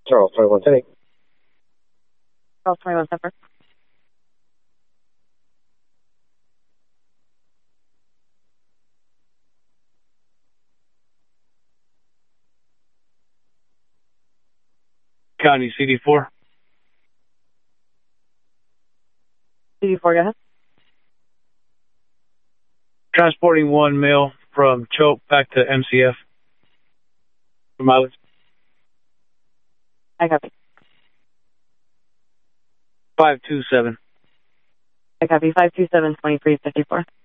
Charles 2110. Charles 21 Pepper. County CD4. CD4, go ahead. Transporting one male from Choke back to MCF. For mileage. I copy. 527. I copy. 527-2354.